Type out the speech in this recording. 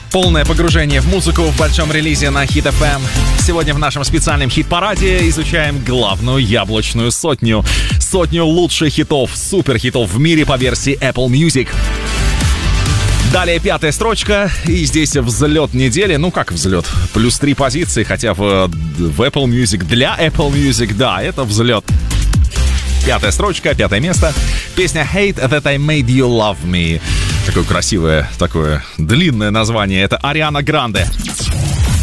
Полное погружение в музыку в большом релизе на Hit FM. Сегодня в нашем специальном хит-параде изучаем главную яблочную сотню. Сотню лучших хитов, суперхитов в мире по версии Apple Music. Далее 5-я строчка, и здесь взлет недели. Ну как взлет? Плюс 3 позиции, хотя в Apple Music, для Apple Music, да, это взлет. 5-я строчка, 5-е место. Песня Hate That I Made You Love Me. Такое красивое, такое длинное название. Это Ариана Гранде.